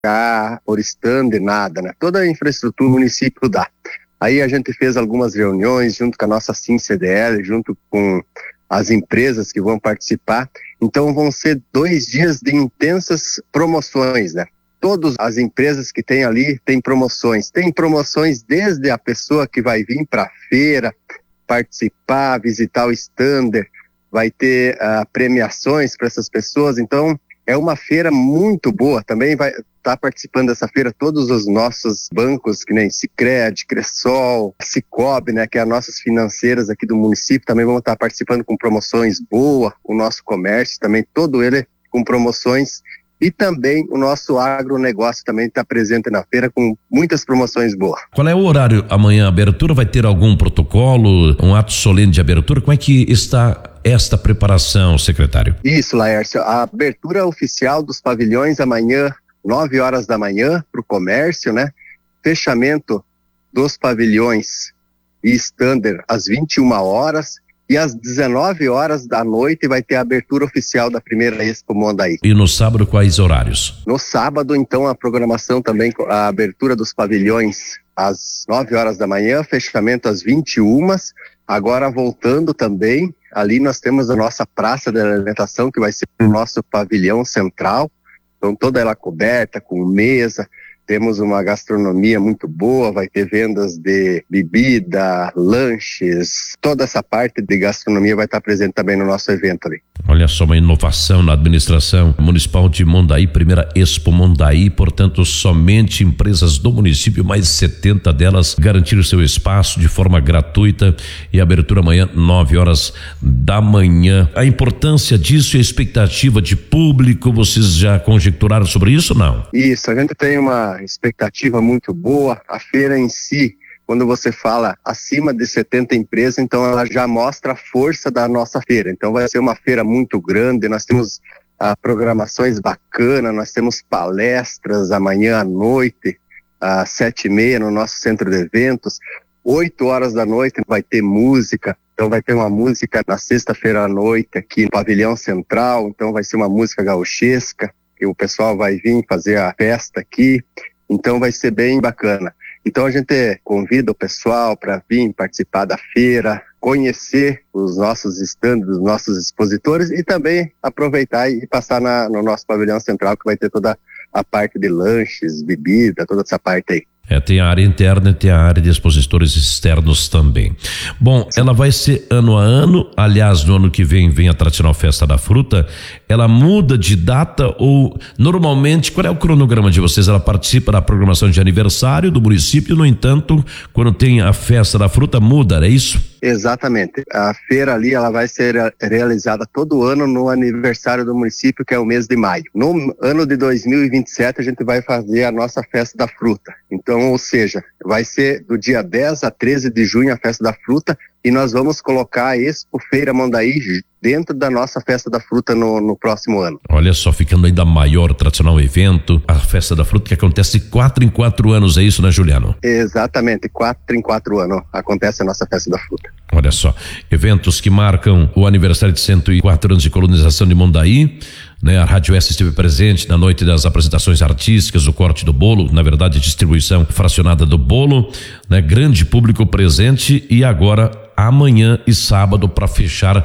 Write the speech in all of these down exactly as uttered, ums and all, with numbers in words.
pagar por stand, nada, né? Toda a infraestrutura o município dá. Aí a gente fez algumas reuniões junto com a nossa Sim C D L, junto com as empresas que vão participar. Então vão ser dois dias de intensas promoções, né? Todas as empresas que tem ali têm promoções. Tem promoções desde a pessoa que vai vir para a feira, participar, visitar o stand, vai ter uh, premiações para essas pessoas. Então é uma feira muito boa. Também vai estar tá participando dessa feira todos os nossos bancos, que nem Sicredi, Cressol, Sicob, né, que é as nossas financeiras aqui do município, também vão estar tá participando com promoções boas, o nosso comércio também, todo ele com promoções, e também o nosso agronegócio também está presente na feira com muitas promoções boas. Qual é o horário amanhã? A abertura vai ter algum protocolo, um ato solene de abertura? Como é que está esta preparação, secretário? Isso, Laércio, a abertura oficial dos pavilhões amanhã, nove horas da manhã, para o comércio, né? Fechamento dos pavilhões e stander às vinte e uma horas, e às dezenove horas da noite vai ter a abertura oficial da primeira Expo Mondaí. E no sábado, quais horários? No sábado, então, a programação também, a abertura dos pavilhões às nove horas da manhã, fechamento às vinte e uma. Agora, voltando também, ali nós temos a nossa praça de alimentação, que vai ser o nosso pavilhão central. Então, toda ela coberta, com mesa, temos uma gastronomia muito boa, vai ter vendas de bebida, lanches, toda essa parte de gastronomia vai estar presente também no nosso evento ali. Olha só, uma inovação na administração municipal de Mondaí, primeira Expo Mondaí, portanto, somente empresas do município, mais setenta delas, garantiram seu espaço de forma gratuita, e abertura amanhã, nove horas da manhã. A importância disso e a expectativa de público, vocês já conjecturaram sobre isso ou não? Isso, a gente tem uma expectativa muito boa. A feira em si, quando você fala acima de setenta empresas, então ela já mostra a força da nossa feira. Então vai ser uma feira muito grande, nós temos ah, programações bacanas, nós temos palestras amanhã à noite, às sete e meia no nosso centro de eventos, oito horas da noite vai ter música, então vai ter uma música na sexta-feira à noite aqui no pavilhão central, então vai ser uma música gauchesca, que o pessoal vai vir fazer a festa aqui, então vai ser bem bacana. Então a gente convida o pessoal para vir participar da feira, conhecer os nossos estandes, os nossos expositores e também aproveitar e passar na, no nosso pavilhão central, que vai ter toda a parte de lanches, bebida, toda essa parte aí. É, tem a área interna e tem a área de expositores externos também. Bom, ela vai ser ano a ano, aliás, no ano que vem vem a tradicional Festa da Fruta. Ela muda de data ou, normalmente, qual é o cronograma de vocês? Ela participa da programação de aniversário do município, no entanto, quando tem a Festa da Fruta, muda, é isso? Exatamente. A feira ali, ela vai ser realizada todo ano no aniversário do município, que é o mês de maio. No ano de dois mil e vinte e sete, a gente vai fazer a nossa Festa da Fruta. Então, ou seja, vai ser do dia dez a treze de junho a Festa da Fruta, e nós vamos colocar a Expo Feira Mondaí dentro da nossa Festa da Fruta no, no próximo ano. Olha só, ficando ainda maior o tradicional evento, a Festa da Fruta, que acontece quatro em quatro anos, é isso, né, Juliano? Exatamente, quatro em quatro anos acontece a nossa Festa da Fruta. Olha só, eventos que marcam o aniversário de cento e quatro anos de colonização de Mondaí, né? A Rádio S esteve presente na noite das apresentações artísticas, o corte do bolo, na verdade, a distribuição fracionada do bolo, né? Grande público presente, e agora amanhã e sábado para fechar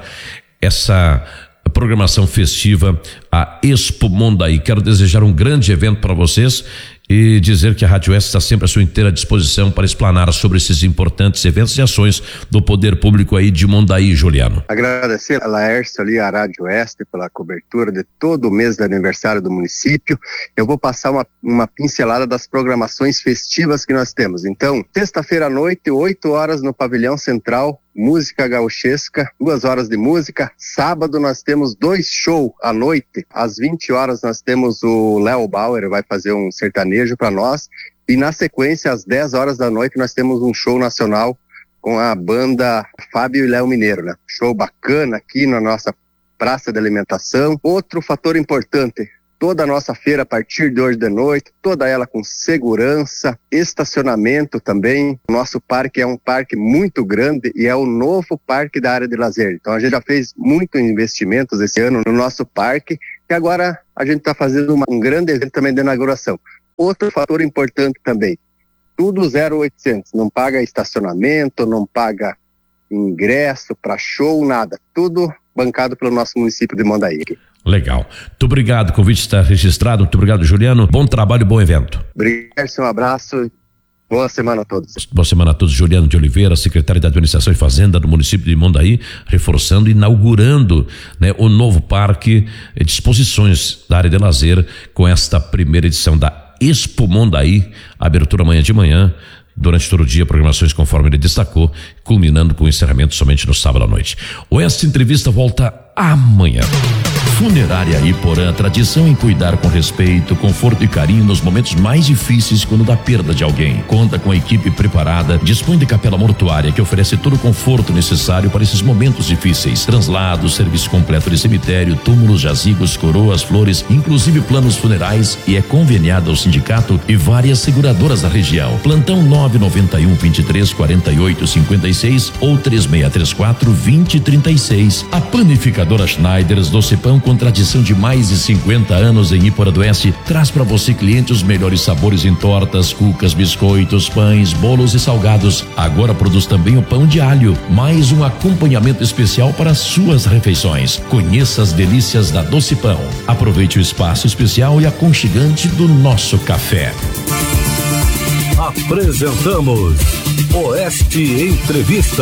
essa programação festiva, a Expo Mondaí. Quero desejar um grande evento para vocês e dizer que a Rádio S está sempre à sua inteira disposição para explanar sobre esses importantes eventos e ações do poder público aí de Mondaí, Juliano. Agradecer a Laércio ali, a Rádio S, pela cobertura de todo o mês de aniversário do município. Eu vou passar uma, uma pincelada das programações festivas que nós temos. Então, sexta-feira à noite, oito horas no Pavilhão Central, música gauchesca, duas horas de música. Sábado nós temos dois shows à noite. Às vinte horas nós temos o Léo Bauer, vai fazer um sertanejo para nós. E na sequência, às dez horas da noite, nós temos um show nacional com a banda Fábio e Léo Mineiro, né? Show bacana aqui na nossa praça de alimentação. Outro fator importante, toda a nossa feira a partir de hoje de noite, toda ela com segurança, estacionamento também. O nosso parque é um parque muito grande e é o novo parque da área de lazer. Então a gente já fez muitos investimentos esse ano no nosso parque e agora a gente está fazendo uma, um grande evento também de inauguração. Outro fator importante também, tudo zero oitocentos, não paga estacionamento, não paga ingresso para show, nada, tudo bancado pelo nosso município de Mondaí. Legal. Muito obrigado, o convite está registrado. Muito obrigado, Juliano. Bom trabalho, bom evento. Obrigado, um abraço. Boa semana a todos. Boa semana a todos. Juliano de Oliveira, secretário de Administração e Fazenda do município de Mondaí, reforçando e inaugurando, né, o novo parque de exposições da área de lazer com esta primeira edição da Expo Mondaí, abertura amanhã de manhã, durante todo o dia, programações conforme ele destacou, culminando com o encerramento somente no sábado à noite. O Esta Entrevista volta amanhã. Funerária Iporã, tradição em cuidar com respeito, conforto e carinho nos momentos mais difíceis quando da perda de alguém. Conta com a equipe preparada, dispõe de capela mortuária que oferece todo o conforto necessário para esses momentos difíceis. Translados, serviço completo de cemitério, túmulos, jazigos, coroas, flores, inclusive planos funerais, e é conveniada ao sindicato e várias seguradoras da região. Plantão nove nove um, vinte e três, quarenta e oito, cinquenta e seis ou três seis três quatro, vinte, trinta e seis. A panificadora Schneiders Doce Pão, com tradição de mais de cinquenta anos em Iporã do Oeste, traz para você, cliente, os melhores sabores em tortas, cucas, biscoitos, pães, bolos e salgados. Agora produz também o pão de alho, mais um acompanhamento especial para suas refeições. Conheça as delícias da Doce Pão. Aproveite o espaço especial e aconchegante do nosso café. Apresentamos Oeste Entrevista.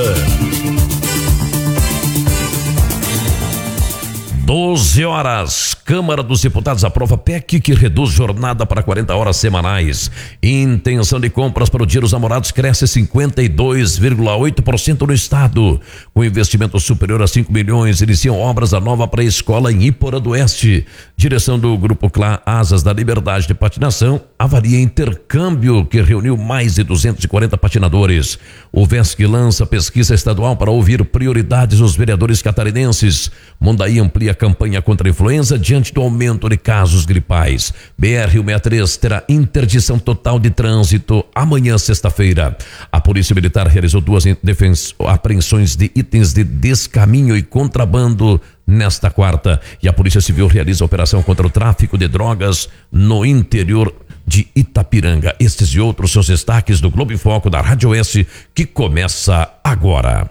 doze horas. Câmara dos Deputados aprova P E C que reduz jornada para quarenta horas semanais. Intenção de compras para o Dia dos Namorados cresce cinquenta e dois vírgula oito por cento no estado. Com investimento superior a cinco milhões, iniciam obras da nova pré-escola em Iporã do Oeste. Direção do Grupo Clá Asas da Liberdade de Patinação avalia intercâmbio que reuniu mais de duzentos e quarenta patinadores. O VESC lança pesquisa estadual para ouvir prioridades dos vereadores catarinenses. Mondaí amplia a campanha contra a influenza diante do aumento de casos gripais. B R cento e sessenta e três terá interdição total de trânsito amanhã, sexta-feira. A Polícia Militar realizou duas apreensões de itens de descaminho e contrabando nesta quarta. E a Polícia Civil realiza operação contra o tráfico de drogas no interior de Itapiranga. Estes e outros seus destaques do Globo em Foco da Rádio Oeste, que começa agora.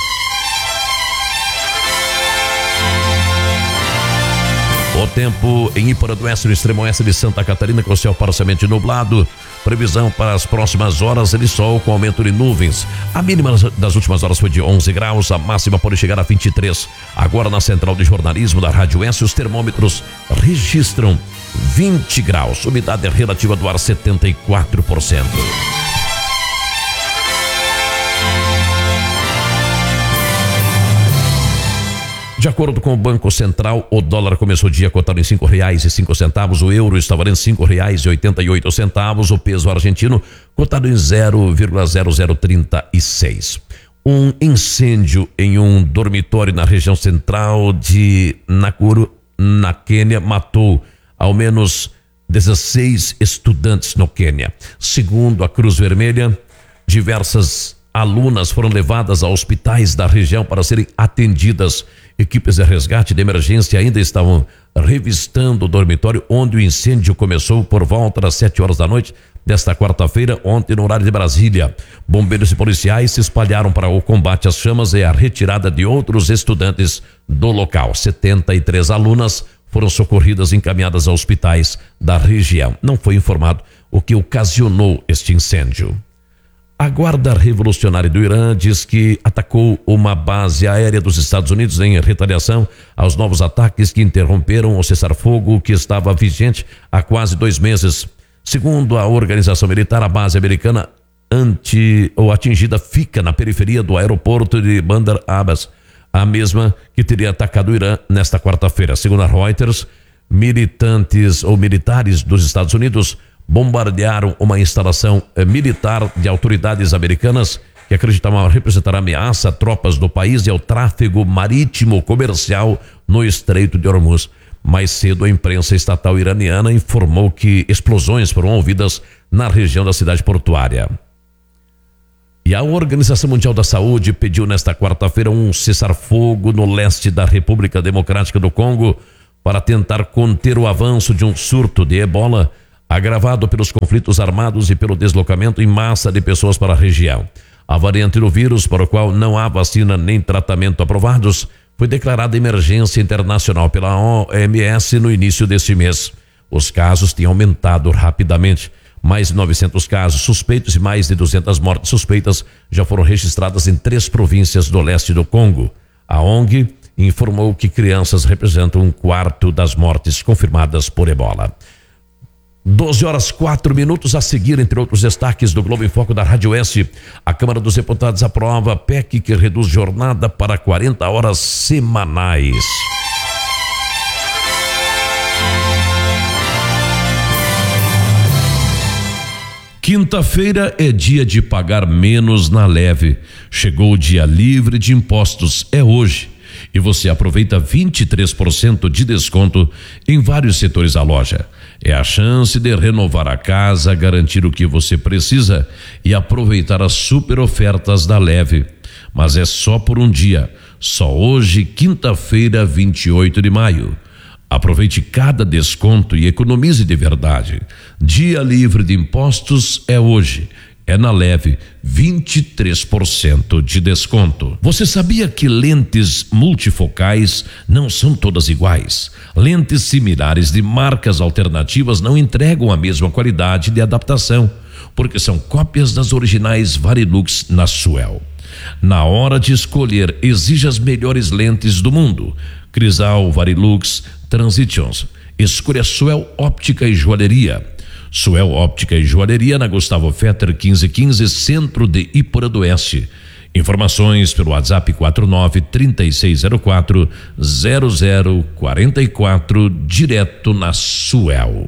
O tempo em Iporã do Oeste, no extremo oeste de Santa Catarina, com o céu parcialmente nublado. Previsão para as próximas horas de sol com aumento de nuvens. A mínima das últimas horas foi de onze graus, a máxima pode chegar a vinte e três. Agora na central de jornalismo da Rádio Oeste, os termômetros registram vinte graus. Umidade relativa do ar setenta e quatro por cento. De acordo com o Banco Central, o dólar começou o dia cotado em cinco reais e cinco centavos, o euro está valendo cinco reais e oitenta e oito centavos, o peso argentino cotado em zero vírgula zero zero trinta e seis. Um incêndio em um dormitório na região central de Nakuru, na Quênia, matou ao menos dezesseis estudantes no Quênia. Segundo a Cruz Vermelha, diversas alunas foram levadas a hospitais da região para serem atendidas. Equipes de resgate de emergência ainda estavam revistando o dormitório onde o incêndio começou por volta das sete horas da noite desta quarta-feira, ontem no horário de Brasília. Bombeiros e policiais se espalharam para o combate às chamas e a retirada de outros estudantes do local. setenta e três alunas foram socorridas e encaminhadas a hospitais da região. Não foi informado o que ocasionou este incêndio. A Guarda Revolucionária do Irã diz que atacou uma base aérea dos Estados Unidos em retaliação aos novos ataques que interromperam o cessar-fogo que estava vigente há quase dois meses. Segundo a organização militar, a base americana anti, ou atingida fica na periferia do aeroporto de Bandar Abbas, a mesma que teria atacado o Irã nesta quarta-feira. Segundo a Reuters, militantes ou militares dos Estados Unidos bombardearam uma instalação eh, militar de autoridades americanas que acreditavam representar ameaça a tropas do país e ao tráfego marítimo comercial no Estreito de Hormuz. Mais cedo, a imprensa estatal iraniana informou que explosões foram ouvidas na região da cidade portuária. E a Organização Mundial da Saúde pediu nesta quarta-feira um cessar-fogo no leste da República Democrática do Congo para tentar conter o avanço de um surto de ebola. agravado pelos conflitos armados e pelo deslocamento em massa de pessoas para a região. A variante do vírus, para o qual não há vacina nem tratamento aprovados, foi declarada emergência internacional pela O M S no início deste mês. Os casos têm aumentado rapidamente. Mais de novecentos casos suspeitos e mais de duzentas mortes suspeitas já foram registradas em três províncias do leste do Congo. A O N G informou que crianças representam um quarto das mortes confirmadas por ebola. doze horas quatro minutos. A seguir, entre outros destaques do Globo em Foco da Rádio S, a Câmara dos Deputados aprova a P E C que reduz jornada para quarenta horas semanais. Quinta-feira é dia de pagar menos na Leve. Chegou o dia livre de impostos, é hoje. E você aproveita vinte e três por cento de desconto em vários setores da loja. É a chance de renovar a casa, garantir o que você precisa e aproveitar as super ofertas da Leve. Mas é só por um dia, só hoje, quinta-feira, vinte e oito de maio. Aproveite cada desconto e economize de verdade. Dia livre de impostos é hoje. É na Leve, vinte e três por cento de desconto. Você sabia que lentes multifocais não são todas iguais? Lentes similares de marcas alternativas não entregam a mesma qualidade de adaptação, porque são cópias das originais Varilux na Suel. Na hora de escolher, exija as melhores lentes do mundo. Crisal, Varilux, Transitions. Escolha Suel Óptica e Joalheria. Suel Óptica e Joalheria na Gustavo Fetter quinze quinze, centro de Iporã do Oeste. Informações pelo WhatsApp quatro nove, três seis zero quatro, zero zero quatro quatro, direto na Suel.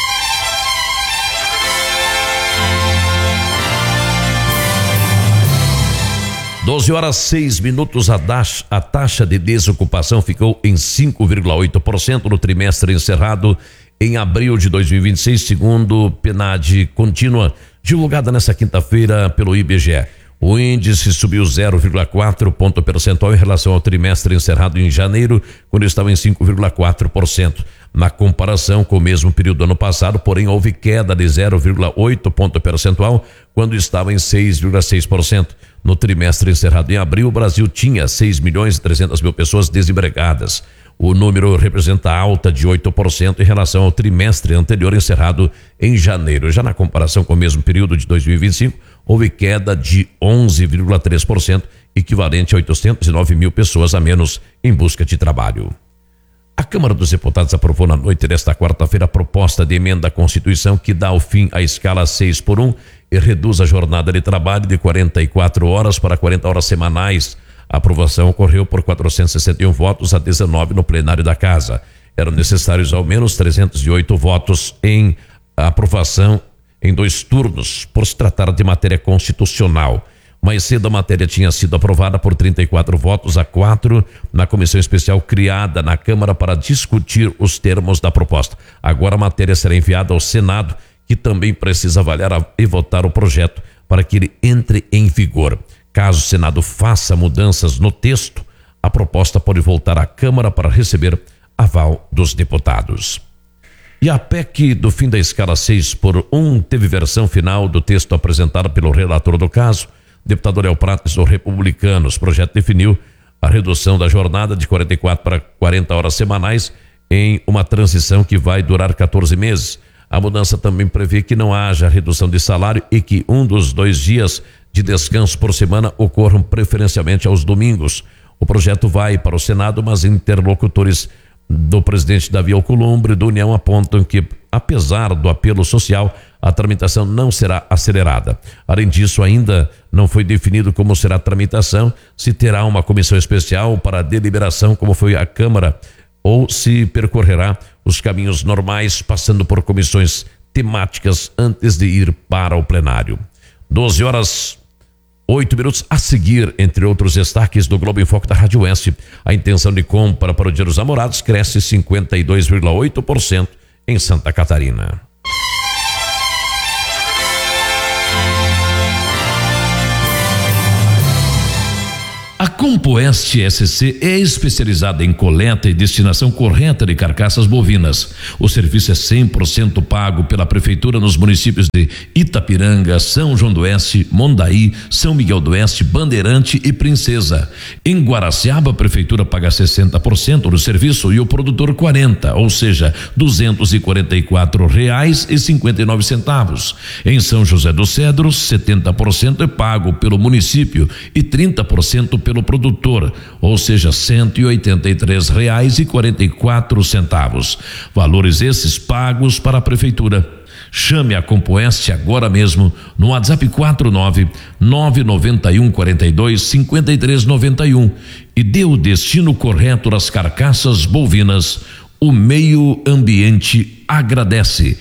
doze horas seis minutos. A, dash, a taxa de desocupação ficou em cinco vírgula oito por cento no trimestre encerrado em abril de dois mil e vinte e seis, segundo P N A D contínua, divulgada nesta quinta-feira pelo I B G E. O índice subiu zero vírgula quatro ponto percentual em relação ao trimestre encerrado em janeiro, quando estava em cinco vírgula quatro por cento. Na comparação com o mesmo período do ano passado, porém, houve queda de zero vírgula oito ponto percentual, quando estava em seis vírgula seis por cento. No trimestre encerrado em abril, o Brasil tinha seis milhões e trezentas mil pessoas desempregadas. O número representa alta de oito por cento em relação ao trimestre anterior encerrado em janeiro. Já na comparação com o mesmo período de dois mil e vinte e cinco, houve queda de onze vírgula três por cento, equivalente a oitocentos e nove mil pessoas a menos em busca de trabalho. A Câmara dos Deputados aprovou na noite desta quarta-feira a proposta de emenda à Constituição que dá o fim à escala seis por um e reduz a jornada de trabalho de quarenta e quatro horas para quarenta horas semanais. A aprovação ocorreu por quatrocentos e sessenta e um votos a dezenove no plenário da Casa. Eram necessários ao menos trezentos e oito votos em aprovação em dois turnos, por se tratar de matéria constitucional. Mais cedo a matéria tinha sido aprovada por trinta e quatro votos a quatro na comissão especial criada na Câmara para discutir os termos da proposta. Agora a matéria será enviada ao Senado, que também precisa avaliar e votar o projeto para que ele entre em vigor. Caso o Senado faça mudanças no texto, a proposta pode voltar à Câmara para receber aval dos deputados. E a P E C do fim da escala seis por um teve versão final do texto apresentado pelo relator do caso, deputado Léo Prates, do Republicanos. O projeto definiu a redução da jornada de quarenta e quatro para quarenta horas semanais em uma transição que vai durar quatorze meses. A mudança também prevê que não haja redução de salário e que um dos dois dias de descanso por semana ocorram preferencialmente aos domingos. O projeto vai para o Senado, mas interlocutores do presidente Davi Alcolumbre do União apontam que, apesar do apelo social, a tramitação não será acelerada. Além disso, ainda não foi definido como será a tramitação, se terá uma comissão especial para a deliberação, como foi a Câmara, ou se percorrerá os caminhos normais, passando por comissões temáticas antes de ir para o plenário. doze horas oito minutos. A seguir, entre outros destaques do Globo em Foco da Rádio Oeste, a intenção de compra para o Dia dos Namorados cresce cinquenta e dois vírgula oito por cento em Santa Catarina. A Compoeste S C é especializada em coleta e destinação correta de carcaças bovinas. O serviço é cem por cento pago pela Prefeitura nos municípios de Itapiranga, São João do Oeste, Mondaí, São Miguel do Oeste, Bandeirante e Princesa. Em Guaraciaba, a Prefeitura paga sessenta por cento do serviço e o produtor quarenta por cento, ou seja, duzentos e quarenta e quatro reais e cinquenta e nove centavos. Em São José do Cedro, setenta por cento é pago pelo município e trinta por cento pelo produtor, ou seja, cento e oitenta e três reais e quarenta e quatro centavos. Valores esses pagos para a Prefeitura. Chame a Compoeste agora mesmo no WhatsApp quatro nove nove nove um quatro dois cinco três nove um e dê o destino correto das carcaças bovinas. O meio ambiente agradece.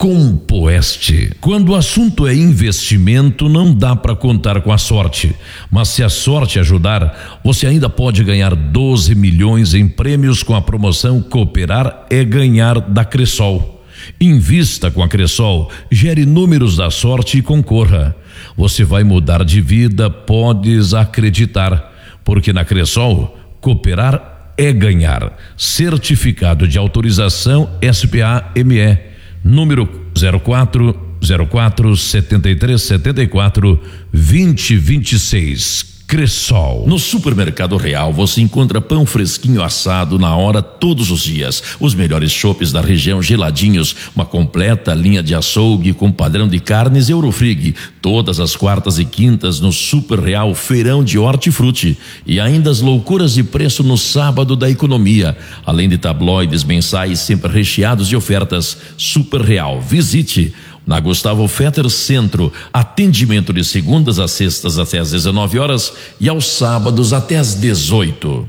Compoeste. Quando o assunto é investimento, não dá para contar com a sorte, mas se a sorte ajudar, você ainda pode ganhar doze milhões em prêmios com a promoção Cooperar é Ganhar da Cressol. Invista com a Cressol, gere números da sorte e concorra. Você vai mudar de vida, podes acreditar, porque na Cressol, cooperar é ganhar. Certificado de autorização S P A M E. Número zero quatro zero quatro sete três sete quatro dois zero dois seis. Cressol. No Supermercado Real você encontra pão fresquinho assado na hora todos os dias, os melhores chopes da região geladinhos, uma completa linha de açougue com padrão de carnes Eurofrig, todas as quartas e quintas no Super Real Feirão de Hortifruti e ainda as loucuras de preço no sábado da economia, além de tabloides mensais sempre recheados de ofertas. Super Real, visite na Gustavo Fetter Centro, atendimento de segundas a sextas até às dezenove horas e aos sábados até às dezoito.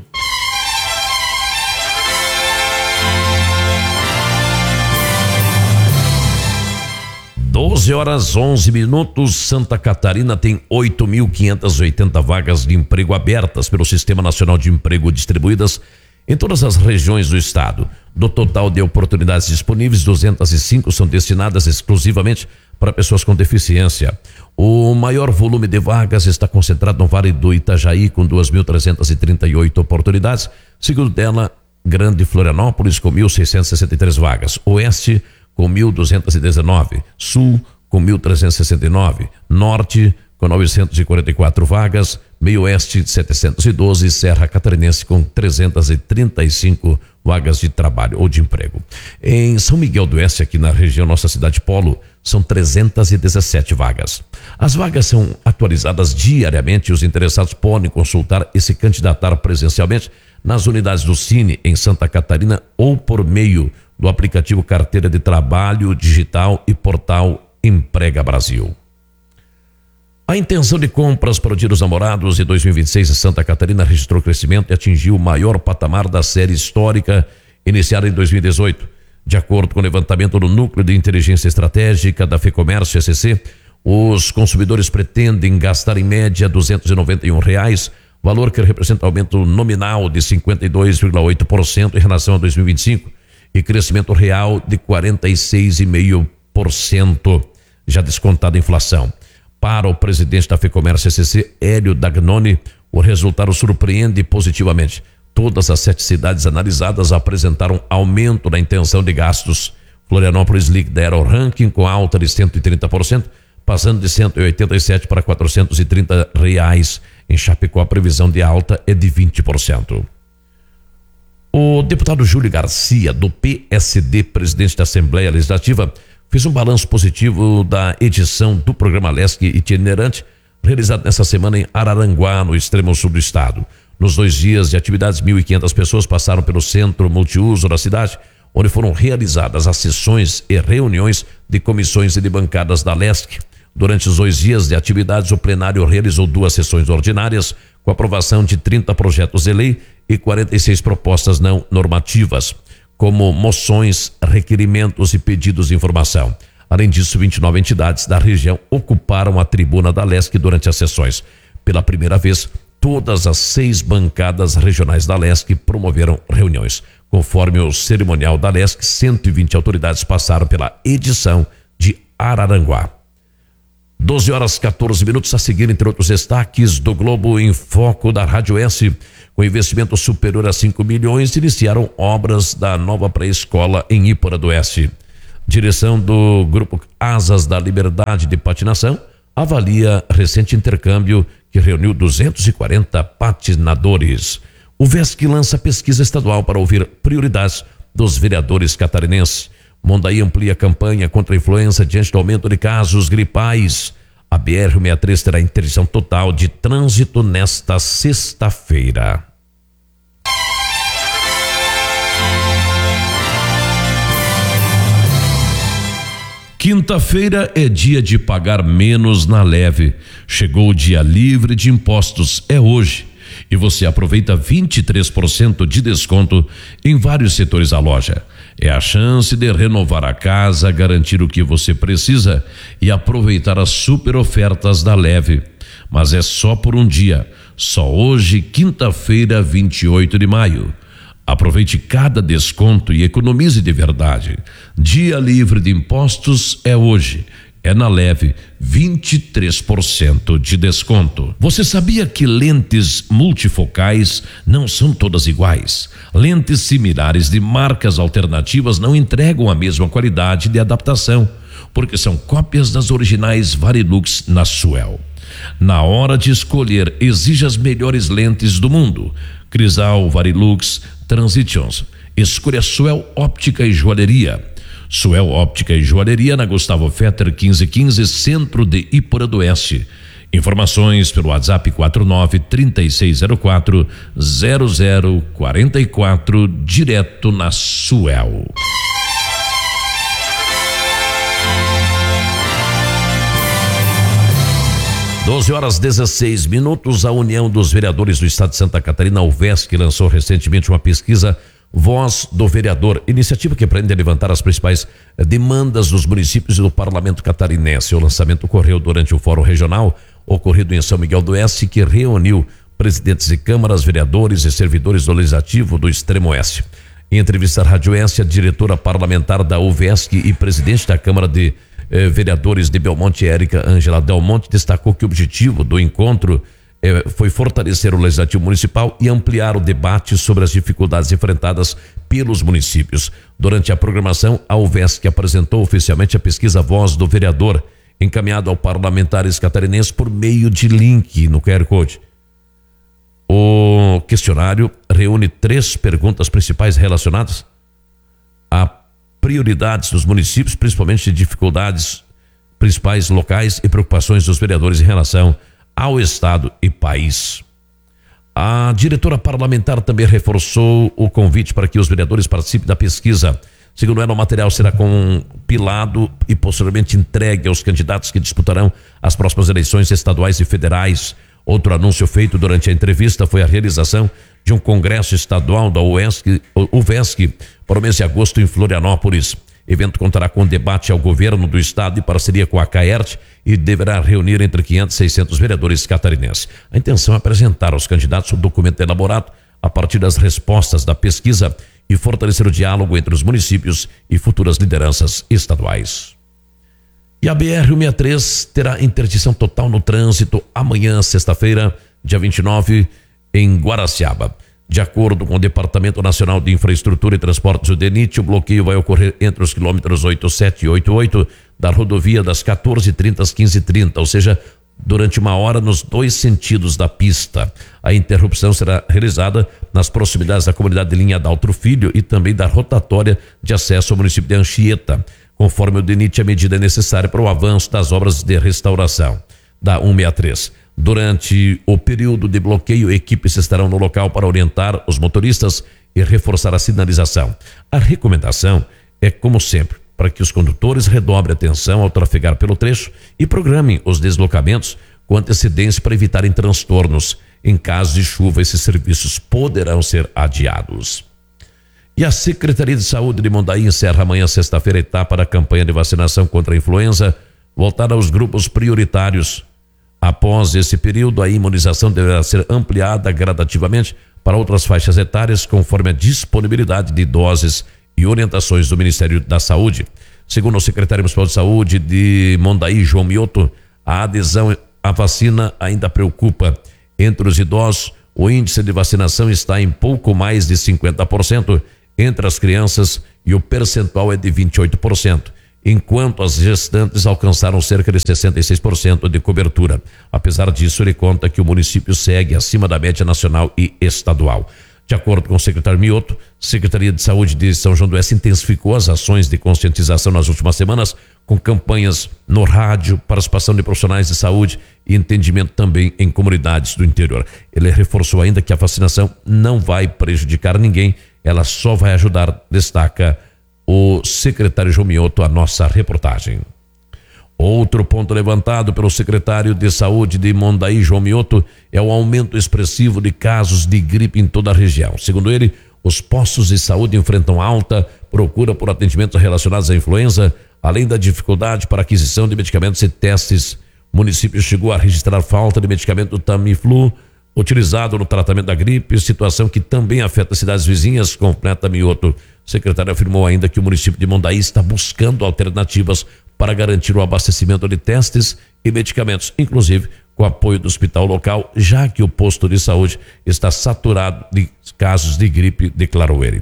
doze horas onze minutos. Santa Catarina tem oito mil quinhentas e oitenta vagas de emprego abertas pelo Sistema Nacional de Emprego distribuídas em todas as regiões do estado. Do total de oportunidades disponíveis, duzentas e cinco são destinadas exclusivamente para pessoas com deficiência. O maior volume de vagas está concentrado no Vale do Itajaí, com duas mil trezentas e trinta e oito oportunidades. Segundo dela, Grande Florianópolis, com mil seiscentas e sessenta e três vagas. Oeste, com mil duzentas e dezenove. Sul, com mil trezentas e sessenta e nove. Norte, com novecentas e quarenta e quatro vagas. Meio Oeste, setecentos e doze. Serra Catarinense, com trezentas e trinta e cinco vagas de trabalho ou de emprego. Em São Miguel do Oeste, aqui na região, nossa cidade polo, são trezentas e dezessete vagas. As vagas são atualizadas diariamente e os interessados podem consultar e se candidatar presencialmente nas unidades do Cine em Santa Catarina ou por meio do aplicativo Carteira de Trabalho Digital e portal Emprega Brasil. A intenção de compras para o Dia dos Namorados de dois mil e vinte e seis em Santa Catarina registrou crescimento e atingiu o maior patamar da série histórica iniciada em dois mil e dezoito. De acordo com o levantamento do Núcleo de Inteligência Estratégica da FEComércio S C, os consumidores pretendem gastar em média duzentos e noventa e um reais, valor que representa aumento nominal de cinquenta e dois vírgula oito por cento em relação a dois mil e vinte e cinco e crescimento real de quarenta e seis vírgula cinco por cento, já descontada a inflação. Para o presidente da FEComércio S C, Hélio Dagnoni, o resultado surpreende positivamente. Todas as sete cidades analisadas apresentaram aumento na intenção de gastos. Florianópolis lidera o ranking com alta de cento e trinta por cento, passando de cento e oitenta e sete para quatrocentos e trinta reais. Em Chapecó, a previsão de alta é de vinte por cento. O deputado Júlio Garcia, do P S D, presidente da Assembleia Legislativa, fez um balanço positivo da edição do programa Lesc Itinerante, realizado nessa semana em Araranguá, no extremo sul do estado. Nos dois dias de atividades, mil e quinhentas pessoas passaram pelo centro multiuso da cidade, onde foram realizadas as sessões e reuniões de comissões e de bancadas da Lesc. Durante os dois dias de atividades, o plenário realizou duas sessões ordinárias, com aprovação de trinta projetos de lei e quarenta e seis propostas não normativas, como moções, requerimentos e pedidos de informação. Além disso, vinte e nove entidades da região ocuparam a tribuna da Lesc durante as sessões. Pela primeira vez, todas as seis bancadas regionais da Lesc promoveram reuniões. Conforme o cerimonial da Lesc, cento e vinte autoridades passaram pela edição de Araranguá. doze horas quatorze minutos. A seguir, entre outros destaques do Globo em Foco da Rádio S, com investimento superior a cinco milhões, iniciaram obras da nova pré-escola em Iporã do Oeste. Direção do Grupo Asas da Liberdade de Patinação avalia recente intercâmbio que reuniu duzentos e quarenta patinadores. O VESC lança pesquisa estadual para ouvir prioridades dos vereadores catarinenses. Mondaí amplia a campanha contra a influenza diante do aumento de casos gripais. A B R sessenta e três terá interdição total de trânsito nesta sexta-feira. Quinta-feira é dia de pagar menos na Leve. Chegou o dia livre de impostos, é hoje. E você aproveita vinte e três por cento de desconto em vários setores da loja. É a chance de renovar a casa, garantir o que você precisa e aproveitar as super ofertas da Leve. Mas é só por um dia, só hoje, quinta-feira, vinte e oito de maio. Aproveite cada desconto e economize de verdade. Dia livre de impostos é hoje. É na Leve, vinte e três por cento de desconto. Você sabia que lentes multifocais não são todas iguais? Lentes similares de marcas alternativas não entregam a mesma qualidade de adaptação, porque são cópias das originais Varilux na Suel. Na hora de escolher, exija as melhores lentes do mundo. Crisal, Varilux, Transitions. Escolha Suel Óptica e Joalheria. Suel Óptica e Joalheria na Gustavo Fetter quinze quinze, centro de Iporã do Oeste. Informações pelo WhatsApp quatro nove, três seis zero quatro, zero zero quatro quatro, direto na Suel. doze horas dezesseis minutos. A União dos Vereadores do Estado de Santa Catarina, o VESC, lançou recentemente uma pesquisa Voz do Vereador, iniciativa que pretende levantar as principais demandas dos municípios e do Parlamento catarinense. O lançamento ocorreu durante o Fórum Regional, ocorrido em São Miguel do Oeste, que reuniu presidentes de câmaras, vereadores e servidores do Legislativo do Extremo Oeste. Em entrevista à Rádio Oeste, a diretora parlamentar da U V E S C e presidente da Câmara de eh, Vereadores de Belmonte, Érica Ângela Del Monte, destacou que o objetivo do encontro eh, foi fortalecer o Legislativo Municipal e ampliar o debate sobre as dificuldades enfrentadas pelos municípios. Durante a programação, a U V E S C apresentou oficialmente a pesquisa Voz do Vereador, encaminhada ao parlamentares catarinenses por meio de link no Q R Code. O questionário reúne três perguntas principais relacionadas a prioridades dos municípios, principalmente dificuldades principais locais e preocupações dos vereadores em relação ao Estado e país. A diretora parlamentar também reforçou o convite para que os vereadores participem da pesquisa. Segundo ela, o material será compilado e posteriormente entregue aos candidatos que disputarão as próximas eleições estaduais e federais. Outro anúncio feito durante a entrevista foi a realização de um congresso estadual da U V E S C, U V E S C para o mês de agosto em Florianópolis. O evento contará com debate ao governo do estado em parceria com a CAERT e deverá reunir entre quinhentos e seiscentos vereadores catarinenses. A intenção é apresentar aos candidatos o documento elaborado a partir das respostas da pesquisa e fortalecer o diálogo entre os municípios e futuras lideranças estaduais. E a B R cento e sessenta e três terá interdição total no trânsito amanhã, sexta-feira, dia vinte e nove, em Guaraciaba. De acordo com o Departamento Nacional de Infraestrutura e Transportes, o DENIT, o bloqueio vai ocorrer entre os quilômetros oitenta e sete e oitenta e oito da rodovia das quatorze e trinta às quinze e trinta, ou seja, durante uma hora nos dois sentidos da pista. A interrupção será realizada nas proximidades da comunidade de Linha Daltro Filho e também da rotatória de acesso ao município de Anchieta. Conforme o DENIT, a medida é necessária para o avanço das obras de restauração da cento e sessenta e três. Durante o período de bloqueio, equipes estarão no local para orientar os motoristas e reforçar a sinalização. A recomendação é, como sempre, para que os condutores redobrem atenção ao trafegar pelo trecho e programem os deslocamentos com antecedência para evitarem transtornos. Em caso de chuva, esses serviços poderão ser adiados. E a Secretaria de Saúde de Mondaí encerra amanhã, sexta-feira, a etapa da campanha de vacinação contra a influenza, voltada aos grupos prioritários. Após esse período, a imunização deverá ser ampliada gradativamente para outras faixas etárias, conforme a disponibilidade de doses e orientações do Ministério da Saúde. Segundo o secretário municipal de Saúde de Mondaí, João Mioto, A adesão à vacina ainda preocupa. Entre os idosos, o índice de vacinação está em pouco mais de cinquenta por cento, entre as crianças e o percentual é de vinte e oito por cento, enquanto as gestantes alcançaram cerca de sessenta e seis por cento de cobertura. Apesar disso, ele conta que o município segue acima da média nacional e estadual. De acordo com o secretário Mioto, Secretaria de Saúde de São João do Oeste intensificou as ações de conscientização nas últimas semanas, com campanhas no rádio, participação de profissionais de saúde e entendimento também em comunidades do interior. Ele reforçou ainda que a vacinação não vai prejudicar ninguém, ela só vai ajudar, destaca o secretário João Mioto, a nossa reportagem. Outro ponto levantado pelo secretário de Saúde de Mondaí, João Mioto, é o aumento expressivo de casos de gripe em toda a região. Segundo ele, os postos de saúde enfrentam alta procura por atendimentos relacionados à influenza, além da dificuldade para aquisição de medicamentos e testes. O município chegou a registrar falta de medicamento Tamiflu, utilizado no tratamento da gripe, situação que também afeta cidades vizinhas, completa Mioto. O secretário afirmou ainda que o município de Mondaí está buscando alternativas para garantir o abastecimento de testes e medicamentos, inclusive com apoio do hospital local, já que o posto de saúde está saturado de casos de gripe, declarou ele.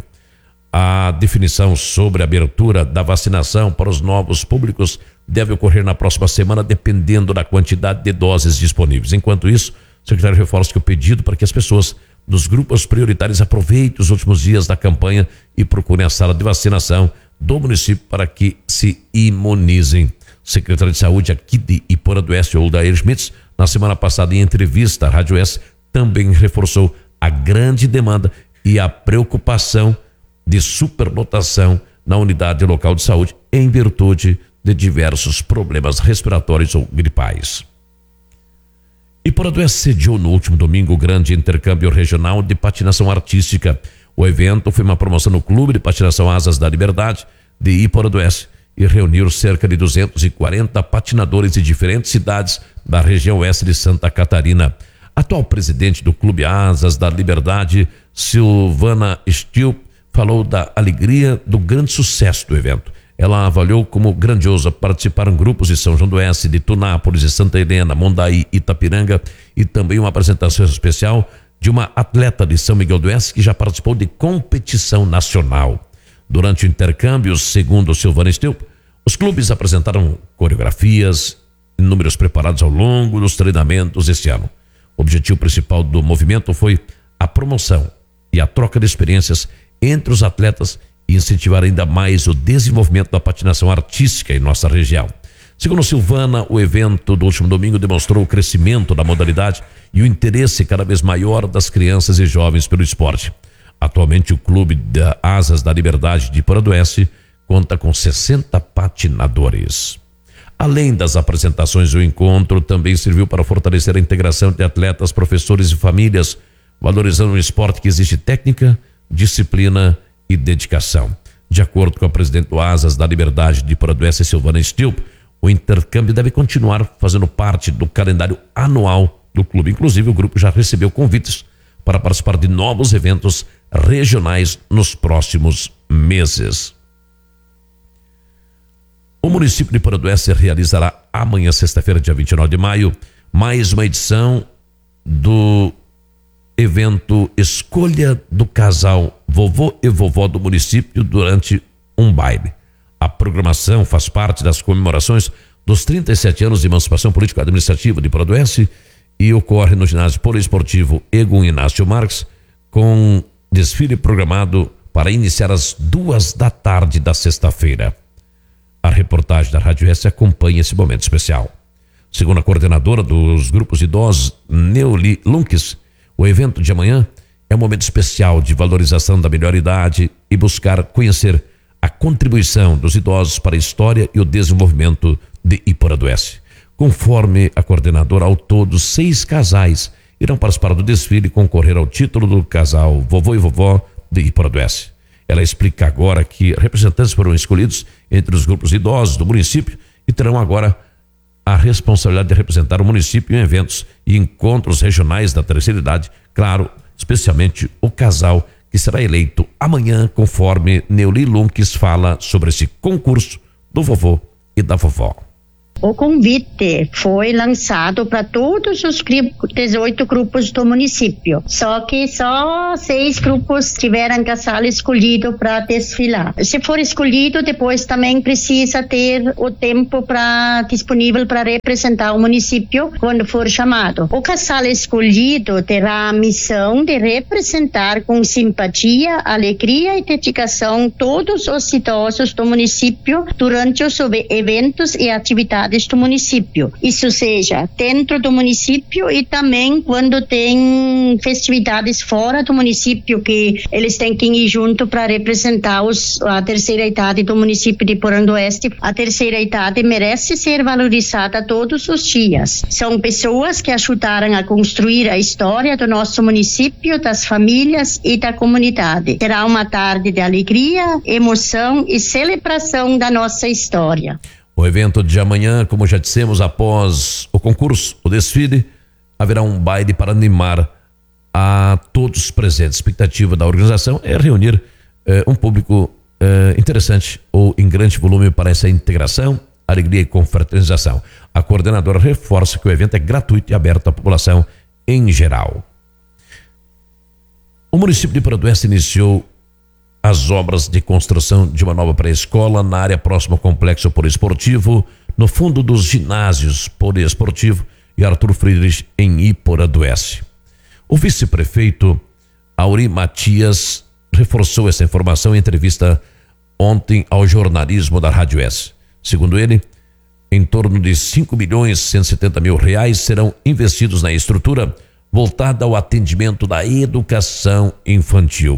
A definição sobre a abertura da vacinação para os novos públicos deve ocorrer na próxima semana, dependendo da quantidade de doses disponíveis. Enquanto isso, o secretário reforça que o pedido para que as pessoas dos grupos prioritários aproveitem os últimos dias da campanha e procurem a sala de vacinação do município para que se imunizem. O secretário de Saúde aqui de Iporã do Oeste, Odair Schmitz, na semana passada em entrevista à Rádio S, também reforçou a grande demanda e a preocupação de superlotação na unidade local de saúde em virtude de diversos problemas respiratórios ou gripais. Iporã do Oeste sediou no último domingo o grande intercâmbio regional de patinação artística. O evento foi uma promoção no Clube de Patinação Asas da Liberdade de Iporã do Oeste e reuniu cerca de duzentos e quarenta patinadores de diferentes cidades da região oeste de Santa Catarina. Atual presidente do Clube Asas da Liberdade, Silvana Stil, falou da alegria do grande sucesso do evento. Ela avaliou como grandioso participaram grupos de São João do Oeste, de Tunápolis, de Santa Helena, Mondaí, Itapiranga e também uma apresentação especial de uma atleta de São Miguel do Oeste que já participou de competição nacional. Durante o intercâmbio, segundo Silvana Stil, os clubes apresentaram coreografias e números preparados ao longo dos treinamentos este ano. O objetivo principal do movimento foi a promoção e a troca de experiências entre os atletas e incentivar ainda mais o desenvolvimento da patinação artística em nossa região. Segundo Silvana, o evento do último domingo demonstrou o crescimento da modalidade e o interesse cada vez maior das crianças e jovens pelo esporte. Atualmente, o Clube da Asas da Liberdade de Iporã do Oeste conta com sessenta patinadores. Além das apresentações, o encontro também serviu para fortalecer a integração de atletas, professores e famílias, valorizando um esporte que exige técnica, disciplina e dedicação. De acordo com a presidente do Asas da Liberdade de Iporã do Oeste, Silvana Stil, o intercâmbio deve continuar fazendo parte do calendário anual do clube. Inclusive, o grupo já recebeu convites para participar de novos eventos regionais nos próximos meses. O município de Iporã do Oeste realizará amanhã, sexta-feira, dia vinte e nove de maio, mais uma edição do evento Escolha do Casal Vovô e Vovó do município durante um baile. A programação faz parte das comemorações dos trinta e sete anos de emancipação político-administrativa de Iporã do Oeste e ocorre no ginásio poliesportivo Egon Inácio Marques, com desfile programado para iniciar às duas da tarde da sexta-feira. A reportagem da Rádio S acompanha esse momento especial. Segundo a coordenadora dos grupos idosos, Neuli Lunques, o evento de amanhã é um momento especial de valorização da melhor idade e buscar conhecer a contribuição dos idosos para a história e o desenvolvimento de Iporã do Oeste. Conforme a coordenadora, ao todo, seis casais irão participar do desfile e concorrer ao título do casal Vovô e Vovó de Iporã do Oeste. Ela explica agora que representantes foram escolhidos entre os grupos idosos do município e terão agora a responsabilidade de representar o município em eventos e encontros regionais da terceira idade, claro, especialmente o casal que será eleito amanhã, conforme Neuli Lunques fala sobre esse concurso do vovô e da vovó. O convite foi lançado para todos os dezoito grupos do município, só que só seis grupos tiveram casal escolhido para desfilar. Se for escolhido, depois também precisa ter o tempo pra, disponível para representar o município quando for chamado. O casal escolhido terá a missão de representar com simpatia, alegria e dedicação todos os idosos do município durante os eventos e atividades do município. Isso seja dentro do município e também quando tem festividades fora do município, que eles têm que ir junto para representar os, a terceira idade do município de Porão do Oeste. A terceira idade merece ser valorizada todos os dias. São pessoas que ajudaram a construir a história do nosso município, das famílias e da comunidade. Será uma tarde de alegria, emoção e celebração da nossa história. O evento de amanhã, como já dissemos, após o concurso, o desfile, haverá um baile para animar a todos os presentes. A expectativa da organização é reunir eh, um público eh, interessante ou em grande volume para essa integração, alegria e confraternização. A coordenadora reforça que o evento é gratuito e aberto à população em geral. O município de Porão do Oeste iniciou as obras de construção de uma nova pré-escola na área próxima ao complexo poliesportivo, no fundo dos ginásios poliesportivo e Arthur Friedrich em Iporã do Oeste. O vice-prefeito Auri Matias reforçou essa informação em entrevista ontem ao jornalismo da Rádio S. Segundo ele, em torno de cinco milhões cento e setenta mil reais serão investidos na estrutura voltada ao atendimento da educação infantil.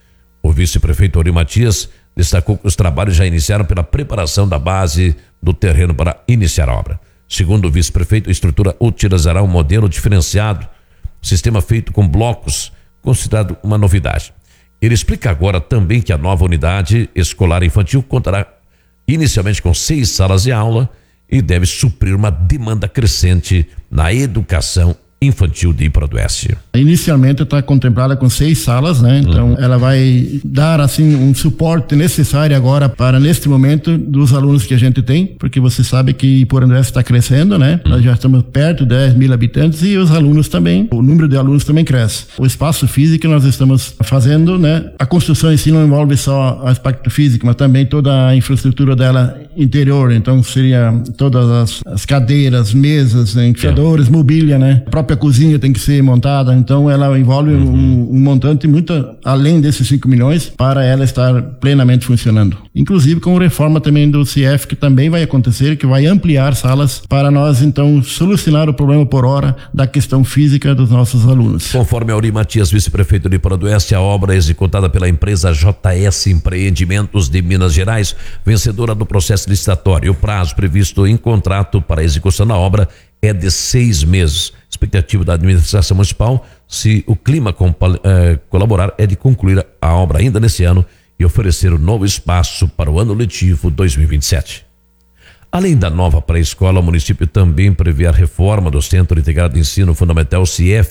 O vice-prefeito Auri Matias destacou que os trabalhos já iniciaram pela preparação da base do terreno para iniciar a obra. Segundo o vice-prefeito, a estrutura utilizará um modelo diferenciado, sistema feito com blocos, considerado uma novidade. Ele explica agora também que a nova unidade escolar infantil contará inicialmente com seis salas de aula e deve suprir uma demanda crescente na educação infantil de Iporã do Oeste. Inicialmente está contemplada com seis salas, né? Então uhum. ela vai dar assim um suporte necessário agora para neste momento dos alunos que a gente tem, porque você sabe que Iporã do Oeste está crescendo, né? Uhum. Nós já estamos perto de dez mil habitantes e os alunos também, o número de alunos também cresce. O espaço físico que nós estamos fazendo, né? A construção em si não envolve só o aspecto físico, mas também toda a infraestrutura dela interior, então seria todas as, as cadeiras, mesas, enfiadores, mobília, né? A própria cozinha tem que ser montada, então ela envolve uhum. um, um montante muito além desses cinco milhões para ela estar plenamente funcionando. Inclusive com reforma também do C I F, que também vai acontecer, que vai ampliar salas para nós então solucionar o problema por hora da questão física dos nossos alunos. Conforme Auri Matias, vice-prefeito de Iporã do Oeste, a obra é executada pela empresa J S Empreendimentos de Minas Gerais, vencedora do processo licitatório. O prazo previsto em contrato para a execução da obra é de seis meses. Expectativa da administração municipal, se o clima compa- eh, colaborar, é de concluir a obra ainda nesse ano e oferecer um novo espaço para o ano letivo dois mil e vinte e sete. Além da nova pré-escola, o município também prevê a reforma do Centro Integrado de Ensino Fundamental C I F,